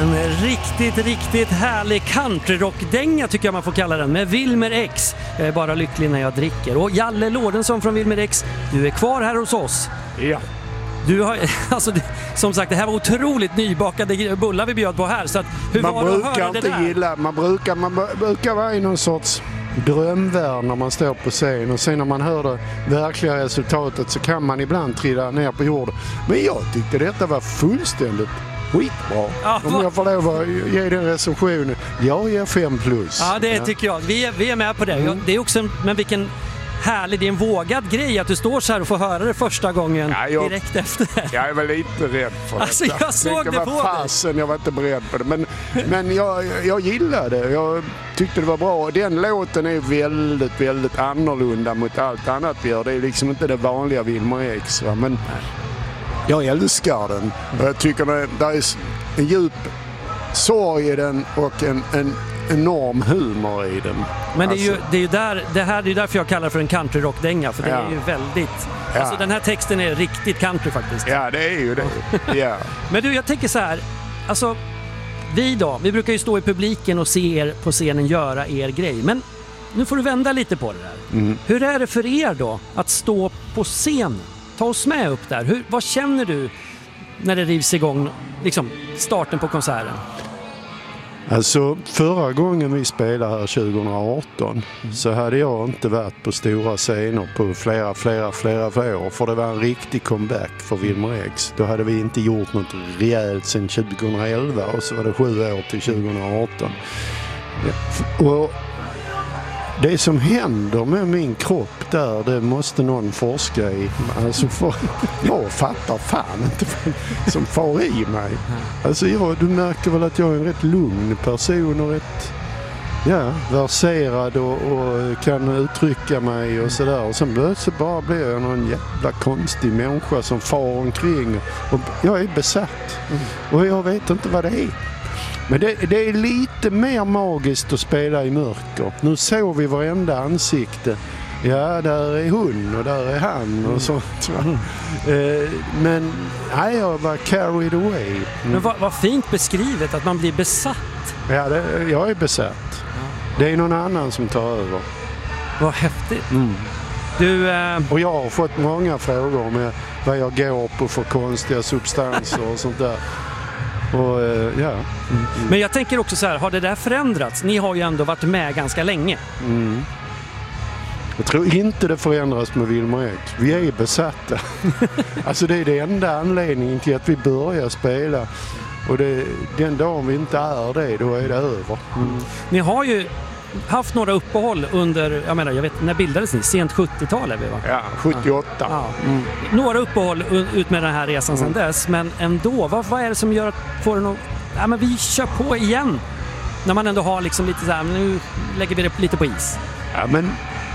En riktigt härlig countryrockdänga tycker jag man får kalla den, med Wilmer X. Jag är bara lycklig när jag dricker. Och Jalle Lordensson från Wilmer X, du är kvar här hos oss. Ja. Du har, alltså, som sagt, det här var otroligt nybakade bullar vi bjöd på här. Så att, hur Man var det att brukar höra det inte där? gilla, man brukar vara i någon sorts drömvärld när man står på scen, och sen när man hör det verkliga resultatet så kan man ibland trilla ner på jorden. Men jag tyckte detta var fullständigt skitbra. Ja, om jag får lov att ge den recensionen, jag ger 5+. Ja, det tycker jag. Vi är med på det. Det är också, men vilken härlig, det är en vågad grej att du står så här och får höra det första gången direkt efter. Jag är väl lite rädd för alltså, detta. jag såg det på fasen, jag var inte beredd på det. Men jag gillade det. Jag tyckte det var bra. Den låten är väldigt, väldigt annorlunda mot allt annat vi gör. Det är liksom inte det vanliga Wilmer X. Men jag älskar den. Jag tycker det är en djup sorg i den och en enorm humor i den. Men det är ju därför jag kallar det för en countryrockdänga, för det är ju väldigt... Alltså den här texten är riktigt country faktiskt. Ja, det är ju det. Ja. Men du, jag tänker så här, alltså vi brukar ju stå i publiken och se er på scenen göra er grej, men nu får du vända lite på det där. Hur är det för er då att stå på scen? Ta oss med upp där. Vad känner du när det rivs igång, liksom starten på konserten? Alltså förra gången vi spelade här 2018 så hade jag inte varit på stora scener på flera år, för det var en riktig comeback för Wilmer X. Då hade vi inte gjort något rejält sedan 2011 och så var det 7 år till 2018. Ja. Och det som händer med min kropp där, det måste någon forska i. Alltså jag fattar fan inte som far i mig. Alltså du märker väl att jag är en rätt lugn person och rätt verserad och kan uttrycka mig och sådär. Och sen plötsligt bara blir jag någon jävla konstig människa som far omkring. Och jag är besatt. Och jag vet inte vad det är. Men det är lite mer magiskt att spela i mörker. Nu såg vi varenda ansikte. Ja, där är hon och där är han och sånt. Men jag var carried away. Men vad fint beskrivet att man blir besatt. Ja, jag är besatt. Det är någon annan som tar över. Vad häftigt. Och jag har fått många frågor med vad jag går på för konstiga substanser och sånt där. Och, Men jag tänker också så här, har det där förändrats? Ni har ju ändå varit med ganska länge. Jag tror inte det förändras med Wilmer X. Vi är besatta. Alltså det är det enda anledningen till att vi börjar spela. Och den dagen vi inte är det, då är det över. Ni har ju haft några uppehåll under, jag vet, när bildades ni? Sent 70-tal är vi, va? Ja, 78. Ja. Några uppehåll ut med den här resan sedan dess, men ändå, vad är det som gör att få den att, men vi kör på igen? När man ändå har liksom lite så här, nu lägger vi det lite på is. Ja, men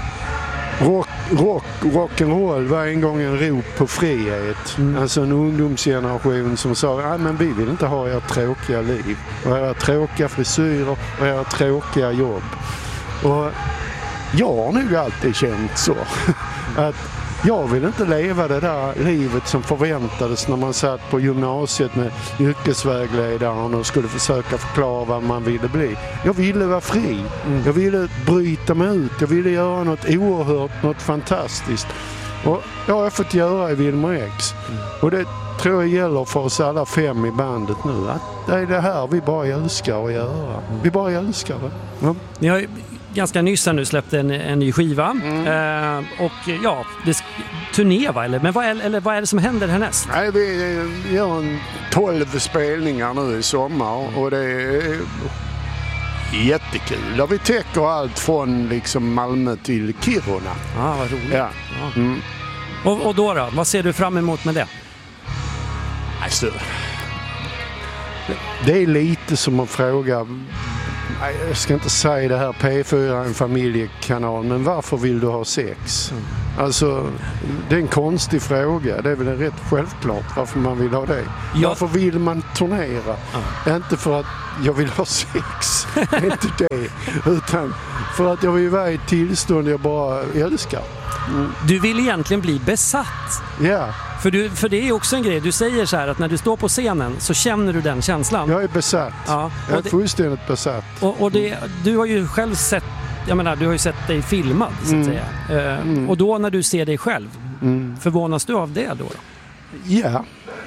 rock'n'roll var en gång en rop på frihet. Alltså en ungdomsgeneration som sa, men vi vill inte ha era tråkiga liv och era tråkiga frisyrer och era tråkiga jobb. Och jag har nog alltid känt så att jag vill inte leva det där livet som förväntades när man satt på gymnasiet med yrkesvägledaren och skulle försöka förklara vad man ville bli. Jag ville vara fri. Jag ville bryta mig ut. Jag ville göra något oerhört, något fantastiskt. Och det har jag fått göra i Wilmer X. Och det tror jag gäller för oss alla 5 i bandet nu. Att det är det här vi bara älskar att göra. Vi bara älskar det. Ja. Ni har ganska nyss nu släppt en ny skiva och turné, va? Men vad är det som händer härnäst? Nej, vi gör 12 spelningar nu i sommar och det är jättekul. Och vi täcker allt från liksom Malmö till Kiruna. Ja, vad roligt. Ja. Och då? Vad ser du fram emot med det? Alltså, det är lite som att fråga, jag ska inte säga det här, P4 är en familjekanal, men varför vill du ha sex? Alltså, det är en konstig fråga. Det är väl rätt självklart varför man vill ha det. Varför vill man turnera? Inte för att jag vill ha sex, inte det, utan för att jag vill vara i ett tillstånd jag bara älskar. Du vill egentligen bli besatt. Ja. För det är också en grej. Du säger så här att när du står på scenen så känner du den känslan. Jag är besatt. Ja, jag är fullständigt besatt. Och du har ju själv sett, jag menar, du har ju sett dig filmad så att säga. Och då när du ser dig själv, förvånas du av det då? Ja.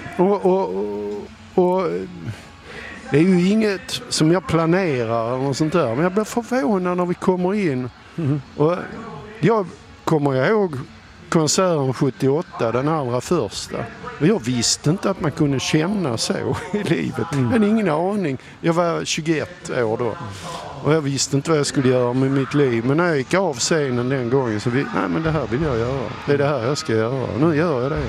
Och det är ju inget som jag planerar eller något sånt där. Men jag blir förvånad när vi kommer in. Och jag kommer ihåg konserten 78, den allra första. Och jag visste inte att man kunde känna så i livet. Jag hade ingen aning. Jag var 21 år då. Och jag visste inte vad jag skulle göra med mitt liv. Men när jag gick av scenen den gången så nej men det här vill jag göra. Det är det här jag ska göra. Nu gör jag det.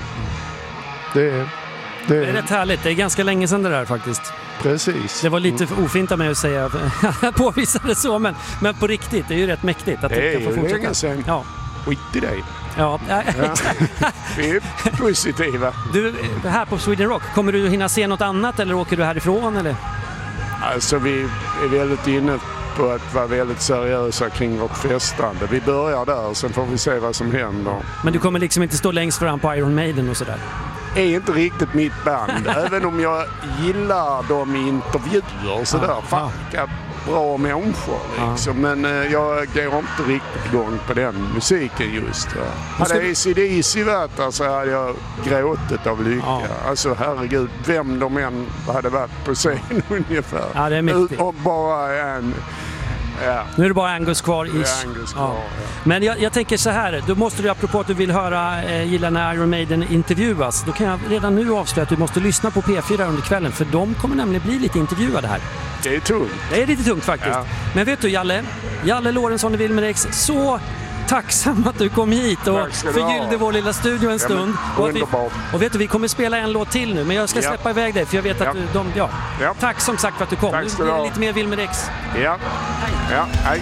Det är rätt härligt. Det är ganska länge sedan det där faktiskt. Precis. Det var lite ofint av mig att säga jag påvisade så, men på riktigt, det är ju rätt mäktigt att det kan få fortsätta. Länge sedan. Ja. Skit i dig. Ja. Vi är positiva. Du, här på Sweden Rock, kommer du hinna se något annat eller åker du härifrån eller? Alltså vi är väldigt inne på att vara väldigt seriösa kring vårt festande. Vi börjar där, sen får vi se vad som händer. Men du kommer liksom inte stå längst fram på Iron Maiden och sådär? Det är inte riktigt mitt band. Även om jag gillar dem i intervjuer och sådär. Fucka bra människor liksom. Men jag går inte riktigt igång på den musiken just. Hade AC/DC varit där så hade jag gråtit av lycka. Alltså herregud, vem de än hade varit på scen ungefär. Ja, det är mäktigt. Och bara en... Ja. Nu är det bara Angus kvar. Men jag tänker så här, då måste du, apropå att du vill höra gilla när Iron Maiden intervjuas, då kan jag redan nu avslöja att du måste lyssna på P4 under kvällen, för de kommer nämligen bli lite intervjuade här. Det är tungt. Det är lite tungt faktiskt. Ja. Men vet du Jalle Lorentzon i Wilmer X, så tacksam att du kom hit och förgyllde vår lilla studio en stund. Och vet du, vi kommer spela en låt till nu, men jag ska släppa iväg dig för jag vet att tack som sagt för att du kom. Nu blir det lite mer Wilmer X. Ja. Hej. Ja, hej.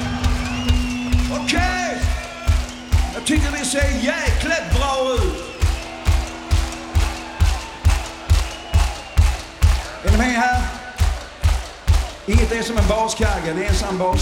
Okej. Jag tycker det ser jäkligt bra ut. Är ni med här? Inget är som en baskagge, en ensam baskagge.